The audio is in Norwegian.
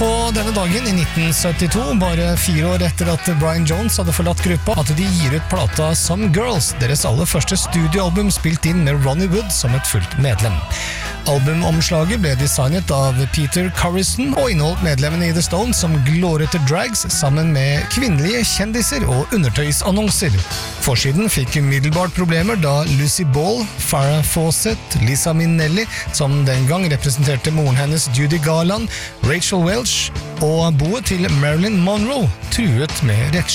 På denne dagen i 1972, bare 4 år etter at Brian Jones hadde forlatt gruppa, at de gir ut plata Some Girls, deres aller første studioalbum spilt inn med Ronnie Wood som et fullt medlem. Albumomslaget ble designet av Peter Corrison og inneholdt medlemmene i The Stones som glårete drags sammen med kvinnelige kjendiser og undertøysannonser. Forsiden fikk umiddelbart problemer da Lucy Ball, Farrah Fawcett, Lisa Minnelli, som den gang representerte moren hennes Judy Garland, Rachel Welch og boet til Marilyn Monroe, truet med